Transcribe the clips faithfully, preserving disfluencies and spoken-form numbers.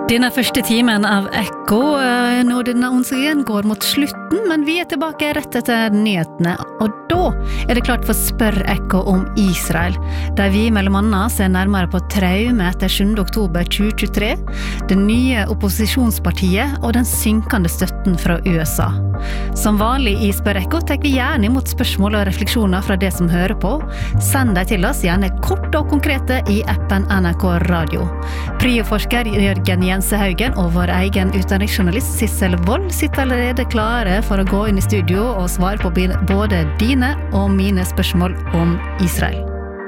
Denne første timen av Ekko nå denne onsdagen går mot slutten, men vi er tilbake rett etter nyhetene, og da er det klart for Spør Ekko om Israel, der vi mellom annet ser nærmere på traume etter sjuende oktober tjue tjuetre, det nye opposisjonspartiet og den synkende støtten fra U S A. Som vanlig i Spør Ekko tar vi gjerne imot spørsmål og refleksjoner fra det som hører på. Send deg til oss gjerne kort og konkrete i appen N R K Radio. Prioforsker Jørgen Jensehaugen og vår egen utenriksjournalist Sissel Wold sitter allerede klare for å gå inn i studio og svare på både dine og mine spørsmål om Israel.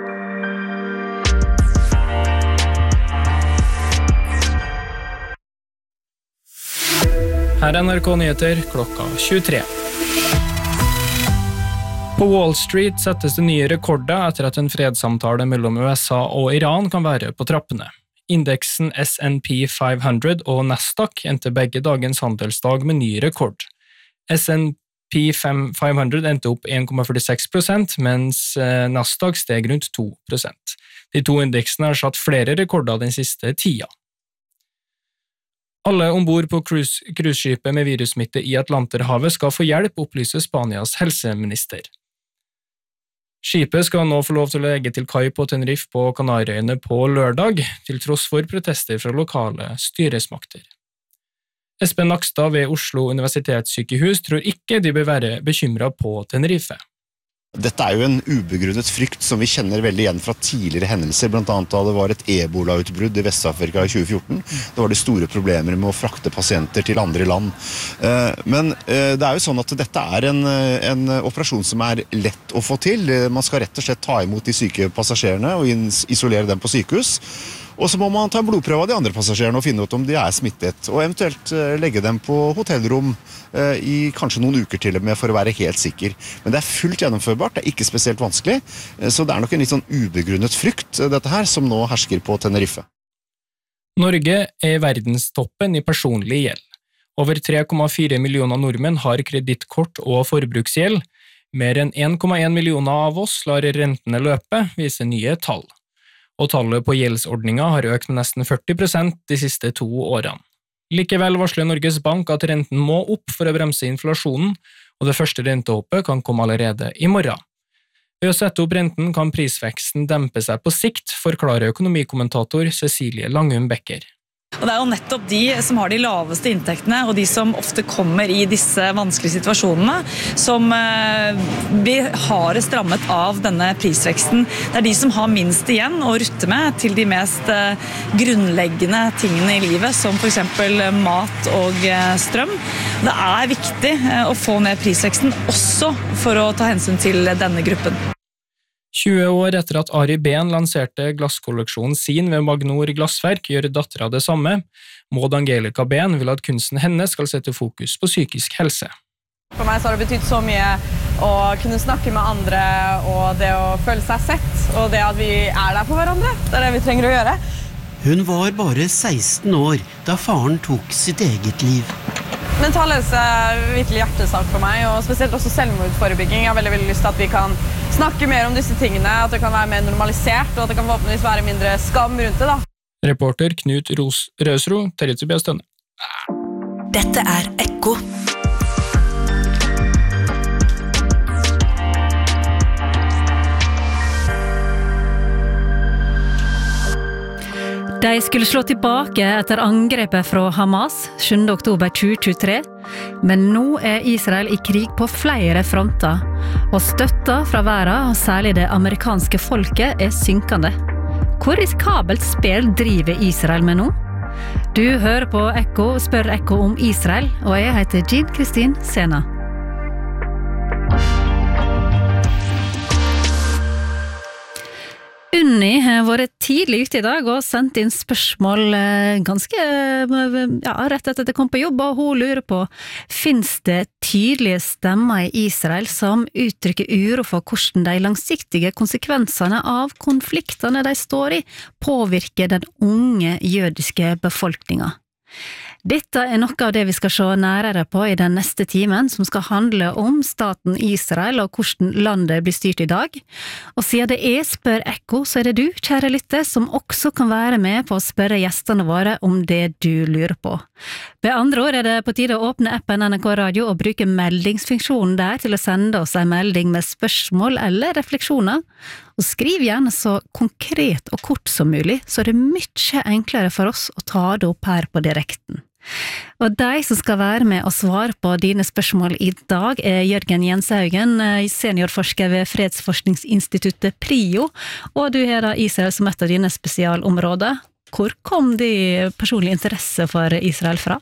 Her er N R K Nyheter klokka tjuetre. På Wall Street settes det nye rekorder etter at en fredssamtale mellom U S A og Iran kan være på trappene. Indeksen S and P fem hundre og Nasdaq endte begge dagens handelsdag med ny rekord. S and P fem hundre endte opp en komma førtiseks prosent, mens Nasdaq steg rundt to prosent. De to indeksene har satt flere rekorder den siste tida. Alle ombord på cruiseskipet med virussmitte i Atlanterhavet skal få hjelp, opplyser Spanias helseminister. Skipet skal nå få lov til å legge til kai på Tenerife på Kanarieøyene på lørdag, til tross for protester fra lokale styresmakter. Espen Nakstad ved Oslo universitetssykehus tror ikke de bør være bekymret på Tenerife. Dette er jo en ubegrunnet frykt som vi kjenner veldig igjen fra tidligere hendelser, blant annet da det var et ebola-utbrudd i Vest-Afrika i tjue fjorten. Det var det store problemer med å frakte pasienter til andre land. Men det er jo sånn at dette er en, en operasjon som er lett å få til. Man skal rett og slett ta imot de syke passasjerene og isolere dem på sykehus. Og så må man ta en blodprøve av de andre passasjerene og finne ut om de er smittet, og eventuelt legge dem på hotellrom i kanskje noen uker til og med for å være helt sikker. Men det er fullt gjennomførbart, det er ikke spesielt vanskelig, så det er nok en litt sånn ubegrunnet frykt, dette her, som nå hersker på Tenerife. Norge er verdenstoppen i personlig gjeld. Over tre komma fire millioner nordmenn har kredittkort og forbruksgjeld. Mer enn en komma en millioner av oss lar rentene løpe, viser nye tall. Og tallet på gjeldsordninger har økt med nesten førti prosent de siste to årene. Likevel varsler Norges Bank at renten må opp for å bremse inflasjonen, og det første rentehoppet kan komme allerede i morgen. Ved å sette opp renten kan prisveksten dempe seg på sikt, forklarer økonomikommentator Cecilie Langum Becker. Og det er jo nettopp de som har de laveste inntektene, og de som ofte kommer i disse vanskelige situasjonene, som blir hardest rammet av denne prisveksten. Det er de som har minst igjen å rutte med til de mest grunnleggende tingene i livet, som for eksempel mat og strøm. Det er viktig å få ned prisveksten, også for å ta hensyn til denne gruppen. tjue år etter at Ari Behn lanserte glasskolleksjonen sin ved Magnor Glassverk, gjør dattera det samme. Maud Angelica Behn vil at kunsten hennes skal sette fokus på psykisk helse. For meg så har det betydd så mye å kunne snakke med andre, og det å føle seg sett, og det at vi er der for hverandre. Det er det vi trenger å gjøre. Hun var bare seksten år da faren tok sitt eget liv. Mental helse er virkelig hjertesak for meg, og spesielt også selvmordsforebygging. Jeg har veldig, veldig lyst til at vi kan snakke mer om disse tingene, at det kan være mer normalisert, og at det kan forhåpentligvis være mindre skam rundt det, da. Reporter Knut Ros Røsro, Terje Tobias Tønne. Dette er Ekko. De skulle slå tilbake etter angrepet fra Hamas sjuende oktober tjue tjuetre, men nå er Israel i krig på flere fronter, og støtta fra verden, særlig det amerikanske folket, er synkende. Hvor risikabelt spill driver Israel med nå? Du hører på Ekko, Spør Ekko om Israel, og jeg heter Jean Kristin Sena. Unni har vært tidlig ute i dag og sendt inn spørsmål ganske ja, rett etter at det kom på jobb, og hun lurer på, finnes det tydelige stemmer i Israel som uttrykker uro for hvordan de langsiktige konsekvensene av konfliktene de står i påvirker den unge jødiske befolkningen? Dette er noe av det vi skal se nærere på i den neste timen, som skal handle om staten Israel og hvordan landet blir styrt i dag. Og siden det er Spør Ekko, så er det du, kjære lytter, som også kan være med på å spørre gjestene våre om det du lurer på. Ved andre ord er det på tide å åpne appen N R K Radio og bruke meldingsfunksjonen der til å sende oss en melding med spørsmål eller refleksjoner. Og skriv gjerne så konkret og kort som mulig, så er det mye enklere for oss å ta det opp her på direkten. Og de som skal være med og svare på dine spørsmål i dag er Jørgen Jenshaugen, seniorforsker ved Fredsforskningsinstituttet PRIO, og du har da Israel som et av dine spesialområder. Hvor kom de personlige interesse for Israel fra?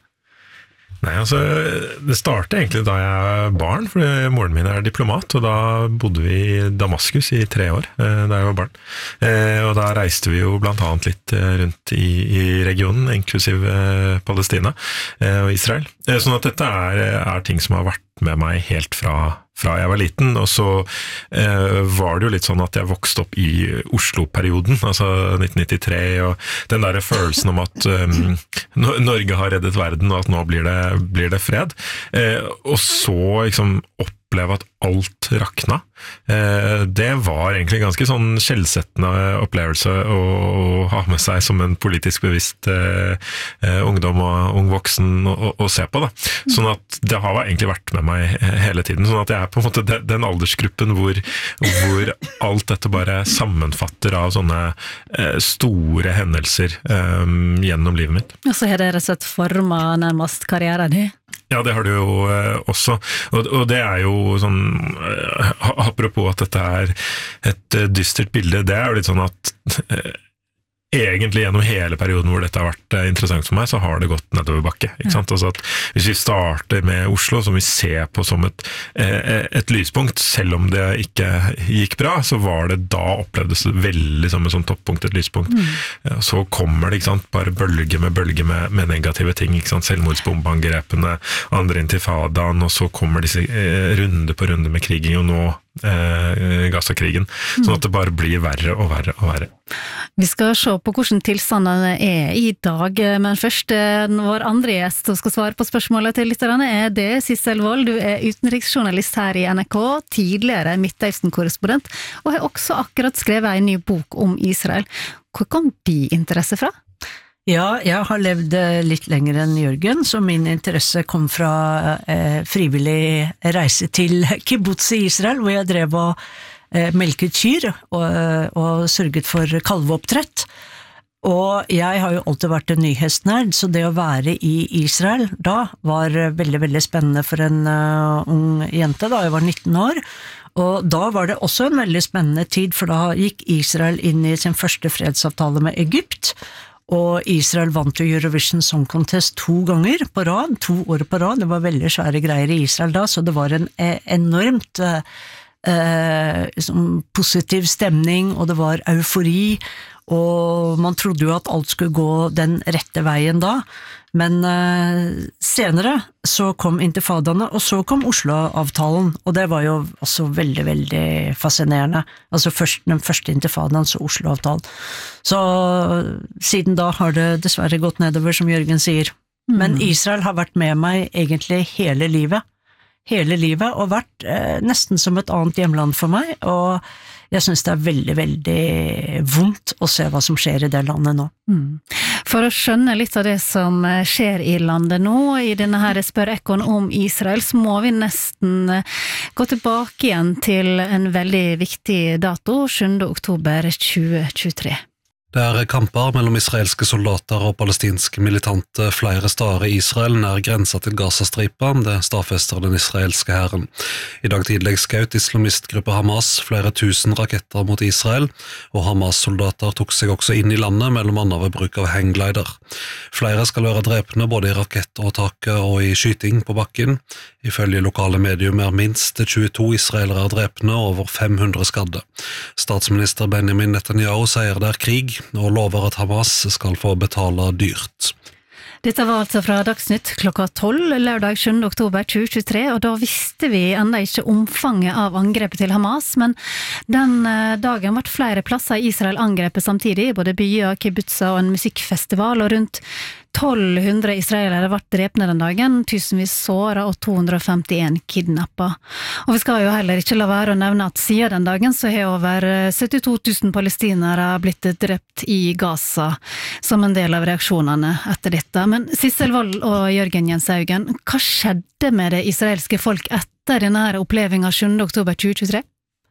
Nei, altså, det startet egentlig da jeg var barn, fordi moren min er diplomat, og da bodde vi i Damaskus i tre år, da jeg var barn. Og da reiste vi jo blant annet litt rundt i, i regionen, inklusiv Palestina og Israel. Sånn at dette er, er ting som har vært med meg helt fra, fra jeg var liten, og så eh, var det jo litt sånn at jeg vokste opp i Oslo-perioden, altså nitten nittitre, og den der følelsen om at um, Norge har reddet verden, og at nå blir det, blir det fred. Eh, og så liksom oppleve at alt rakna. Eh, det var egentlig ganske sånn skjellsettende opplevelse å, å ha med seg som en politisk bevisst eh, ungdom og ung voksen å, å se på. Da. Sånn at det har egentlig vært med meg hele tiden, sånn at jeg er på en måte den, den aldersgruppen hvor, hvor alt dette bare sammenfatter av sånne eh, store hendelser eh, gjennom livet mitt. Og så har det rett og slett formet nærmest karrieren din? Ja, det har du jo eh, også, og, og det er jo sånn, eh, apropos at dette er et eh, dystert bilde, det er jo litt sånn at eh, egentlig gjennom hele perioden hvor dette har vært eh, interessant for meg, så har det gått nedover bakke, ikke sant? Altså at hvis vi starter med Oslo, som vi ser på som et, eh, et lyspunkt, selv om det ikke gikk bra, så var det da opplevdes det veldig som et sånn toppunkt, et lyspunkt. Mm. Ja, så kommer det, ikke sant, bare bølge med bølge med, med negative ting, ikke sant, selvmordsbombeangrepene, andre intifadaen, og så kommer disse eh, runde på runde med kriging, og nå eh, Gaza-krigen, sånn at det bare blir verre og verre og verre. Vi skal se på hvordan tilstandene er i dag, men først vår andre gjest som skal svare på spørsmålet til lytterne er det Sissel Wold. Du er utenriksjournalist her i N R K, tidligere Midtøsten-korrespondent, og har også akkurat skrevet en ny bok om Israel. Hvor kom de interesse fra? Ja, jeg har levd litt lenger enn Jørgen, så min interesse kom fra eh, frivillig reise til kibbutz i Israel, hvor jeg drev og eh, melket kyr og, og sørget for kalveoppdrett. Og jeg har jo alltid vært en nyhetsnerd, så det å være i Israel da var veldig, veldig spennende for en uh, ung jente da jeg var nitten år. Og da var det også en veldig spennende tid, for da gikk Israel inn i sin første fredsavtale med Egypt, og Israel vant jo Eurovision Song Contest to ganger på rad, to år på rad. Det var veldig svære greier i Israel da, så det var en enormt eh, liksom, positiv stemning, og det var eufori, og man trodde jo at alt skulle gå den rette veien da. Men eh, senere så kom intifadaene, og så kom Oslo-avtalen, og det var jo også veldig, veldig fascinerende. Altså først, den første intifadaen, så Oslo-avtalen. Så siden da har det dessverre gått nedover, som Jørgen sier. Mm. Men Israel har vært med meg egentlig hele livet. Hele livet, og vært eh, nesten som et annet hjemland for meg, og jeg synes det er veldig, veldig vondt å se hva som skjer i det landet nå. Mm. For å skjønne litt av det som skjer i landet nå, i denne her Spør Ekkoen om Israel, så må vi nesten gå tilbake igjen til en veldig viktig dato, sjuende oktober tjue tjuetre. Det er kamper mellom israelske soldater og palestinske militante flere steder i Israel nær grensa til Gazastripen, det stadfester den israelske hæren. I dag tidlig skjøt islamistgruppe Hamas flere tusen raketter mot Israel, og Hamas-soldater tok seg også inn i landet, mellom annet ved bruk av hangglider. Flere skal være drepne både i rakettåtaket og i skyting på bakken. Ifølge lokale medium er minst tjueto israelere drepne og over fem hundre skadde. Statsminister Benjamin Netanyahu sier det er krig, og lover at Hamas skal få betale dyrt. Dette var altså fra Dagsnytt klokka tolv, lørdag sjuende oktober tjue tjuetre, og da visste vi enda ikke omfanget av angrepet til Hamas, men den dagen ble flere plasser i Israel angrepet samtidig, både byer, kibbutzer og en musikkfestival, og rundt tolv hundre israelere ble drepne den dagen, tusenvis såret og to hundre og femtien kidnappet. Og vi skal jo heller ikke la være å nevne at siden den dagen så har over syttito tusen palestinere blitt drept i Gaza som en del av reaksjonene etter dette. Men Sissel Wold og Jørgen Jenshaugen, hva skjedde med det israelske folk etter denne her opplevelsen sjuende oktober tjue tjuetre?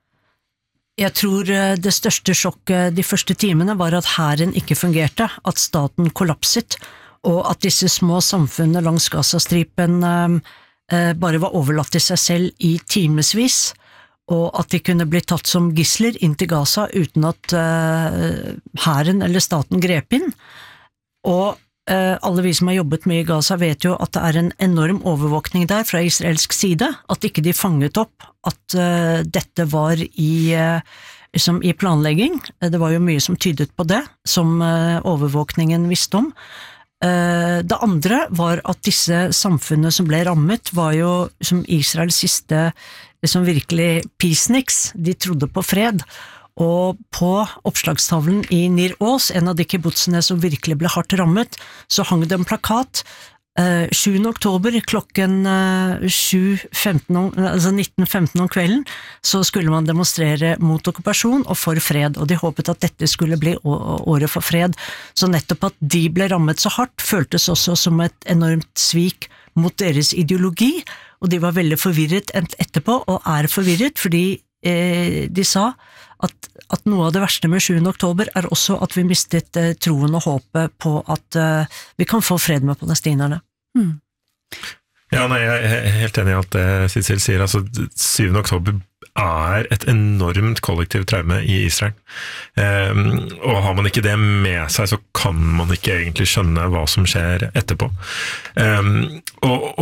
Jeg tror det største sjokket de første timene var at hæren ikke fungerte, at staten kollapset, og at disse små samfunnene langs Gazastripen eh, bare var overlatt til seg selv i timesvis, og at de kunne bli tatt som gisler inn til Gaza uten at eh, hæren eller staten grep inn. Og eh, alle vi som har jobbet med i Gaza vet jo at det er en enorm overvåkning der fra israelsk side, at ikke de fanget opp at uh, dette var i, uh, liksom i planlegging. Det var jo mye som tydet på det, som uh, overvåkningen visste om. Uh, det andre var at disse samfunnene som ble rammet var jo som Israels siste liksom virkelig peaceniks. De trodde på fred. Og på oppslagstavlen i Nir Oz, en av de kibbutzene som virkelig ble hardt rammet, så hang det en plakat Uh, sjuende oktober klokken uh, sju femten, altså nitten femten om kvelden, så skulle man demonstrere mot okkupasjon og for fred, og de håpet at dette skulle bli året for fred. Så nettopp at de ble rammet så hardt, føltes også som et enormt svik mot deres ideologi, og de var veldig forvirret etterpå, og er forvirret, fordi eh, de sa at, at noe av det verste med sjuende oktober er også at vi mistet eh, troen og håpet på at eh, vi kan få fred med palestinerne. Mm. Ja, nei, jeg er helt enig i alt det Sissel sier. Altså, syvende oktober er et enormt kollektivt traume i Israel. Um, og har man ikke det med seg, så kan man ikke egentlig skjønne hva som skjer etterpå. Um, og